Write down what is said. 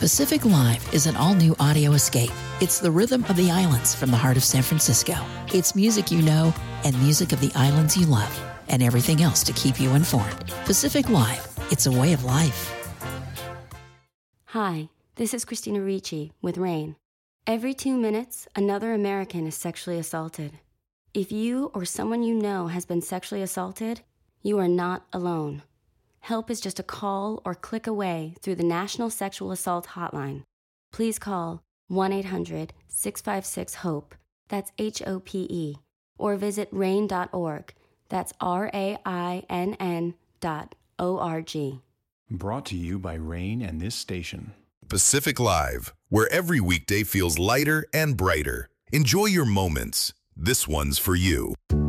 Pacific Live is an all-new audio escape. It's the rhythm of the islands from the heart of San Francisco. It's music you know and music of the islands you love and everything else to keep you informed. Pacific Live, it's a way of life. Hi, this is Christina Ricci with RAIN. Every 2 minutes, another American is sexually assaulted. If you or someone you know has been sexually assaulted, you are not alone. Help is just a call or click away through the National Sexual Assault Hotline. Please call 1-800-656-HOPE, that's HOPE, or visit rain.org, that's RAINN.org. Brought to you by RAIN and this station. Pacific Live, where every weekday feels lighter and brighter. Enjoy your moments. This one's for you.